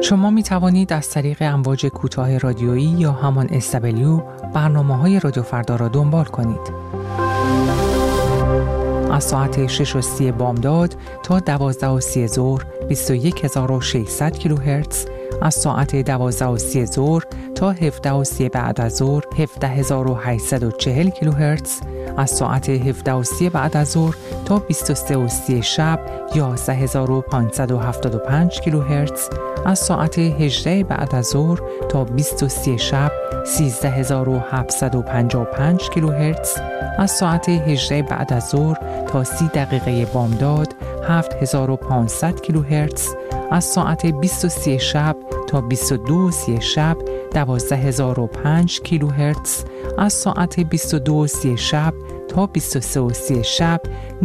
شما می توانید از طریق امواج کوتاه رادیویی یا همان SW برنامه‌های رادیو فردا را دنبال کنید. از ساعت 6:30 بامداد تا 12:30 ظهر 21600 کیلوهرتز، از ساعت 12:30 ظهر تا 17:30 بعد از ظهر 17840 کیلوهرتز، از ساعت 17:30 بعد از ظهر تا 23:30 شب 11575 کیلوهرتز، از ساعت 18 بعد از ظهر تا 20:30 شب 13755 کیلوهرتز، از ساعت 18 بعد از ظهر تا 30 دقیقه بامداد 7500 کیلوهرتز، از ساعت 20:30 شب تا 22:30 شب 12005 کیلوهرتز، از ساعت 22:30 شب تا 23:30 شب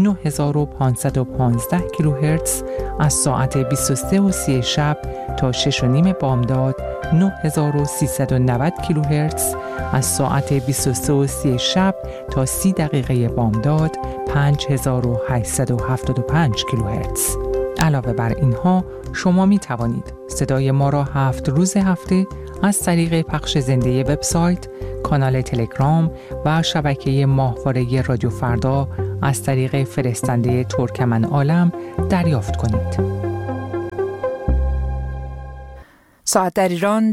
9515 کیلوهرتز، از ساعت 23:30 شب تا 6:30 بامداد 9390 کیلوهرتز، از ساعت 23:30 شب تا 30 دقیقه بامداد 5875 کیلوهرتز. علاوه بر اینها شما می توانید صدای ما را 7 روز هفته از طریق پخش زنده وبسایت، کانال تلگرام و شبکه ماهواره رادیو فردا از طریق فرستنده ترکمن عالم دریافت کنید. ساعت در ایران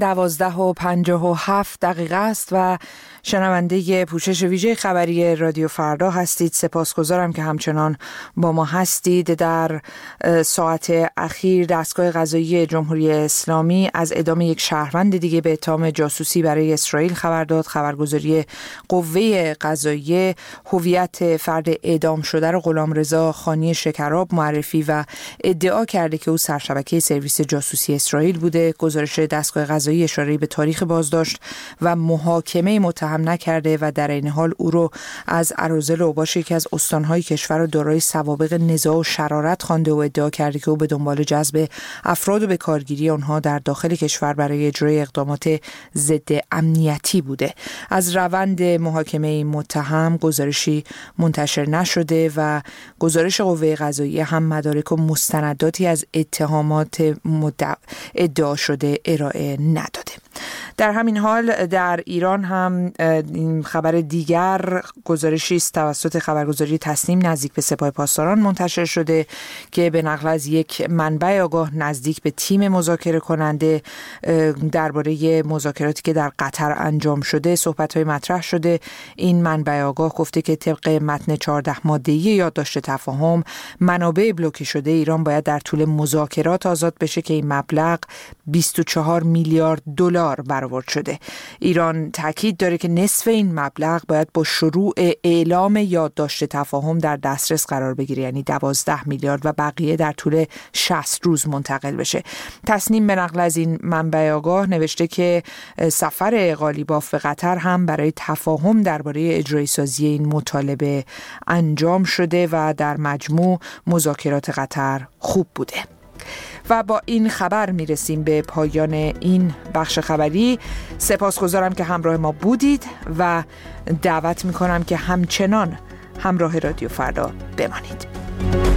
12:57 است و شنونده پوشش ویژه خبری رادیو فردا هستید. سپاسگزارم که همچنان با ما هستید. در ساعت اخیر دستگاه قضایی جمهوری اسلامی از اعدام یک شهروند دیگه به اتهام جاسوسی برای اسرائیل خبر داد. خبرگزاری قوه قضاییه هویت فرد اعدام شده را غلامرضا خانی شکراب معرفی و ادعا کرده که او سرشبکه سرویس جاسوسی اسرائیل بوده. گزارش دستگاه قضایی اشاره به تاریخ بازداشت و محاکمه متهم نکرده و در این حال او رو از اراذل اوباش یکی از استانهای کشور را دارای سوابق نزاع و شرارت خوانده و ادعا کرده که او به دنبال جذب افراد و به کارگیری آنها در داخل کشور برای اجرای اقدامات ضد امنیتی بوده. از روند محاکمه متهم گزارشی منتشر نشده و گزارش قوه قضاییه هم مدارک و مستنداتی از اتهامات ادعا شده ارائه نداده. در همین حال در ایران هم خبر دیگر گزارشی است توسط خبرگزاری تسنیم نزدیک به سپاه پاسداران منتشر شده که به نقل از یک منبع آگاه نزدیک به تیم مذاکره کننده درباره مذاکراتی که در قطر انجام شده صحبت‌های مطرح شده. این منبع آگاه گفته که طبق متن 14 ماده‌ای یادداشت تفاهم منابع بلوکه شده ایران باید در طول مذاکرات آزاد بشه که این مبلغ 24 میلیارد دلار برآورد شده. ایران تاکید داره که نصف این مبلغ باید با شروع اعلام یادداشت تفاهم در دسترس قرار بگیره، یعنی 12 میلیارد و بقیه در طول 60 روز منتقل بشه. تسنیم به نقل از این منبع آگاه نوشته که سفر قالیباف به قطر هم برای تفاهم درباره اجرایی سازی این مطالبه انجام شده و در مجموع مذاکرات قطر خوب بوده. و با این خبر میرسیم به پایان این بخش خبری. سپاسگزارم که همراه ما بودید و دعوت میکنم که همچنان همراه رادیو فردا بمانید.